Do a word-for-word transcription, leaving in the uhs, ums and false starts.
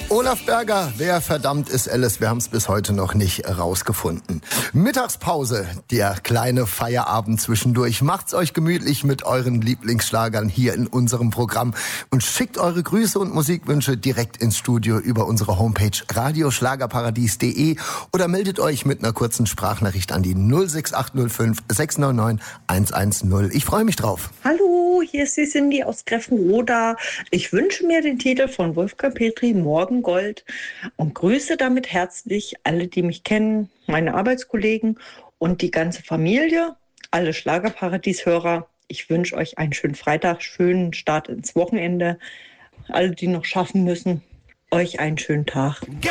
Olaf Berger, wer verdammt ist Alice? Wir haben es bis heute noch nicht rausgefunden. Mittagspause, der kleine Feierabend zwischendurch. Macht's euch gemütlich mit euren Lieblingsschlagern hier in unserem Programm und schickt eure Grüße und Musikwünsche direkt ins Studio über unsere Homepage radioschlagerparadies punkt de oder meldet euch mit einer kurzen Sprachnachricht an die null sechs acht null fünf sechs neun neun eins eins null. Ich freue mich drauf. Hallo, hier ist die Cindy aus Greffenroda. Ich wünsche mir den Titel von Wolfgang Petri, Morgengold, und grüße damit herzlich alle, die mich kennen, meine Arbeitskollegen und die ganze Familie, alle Schlagerparadies-Hörer. Ich wünsche euch einen schönen Freitag, schönen Start ins Wochenende. Alle, die noch schaffen müssen, euch einen schönen Tag.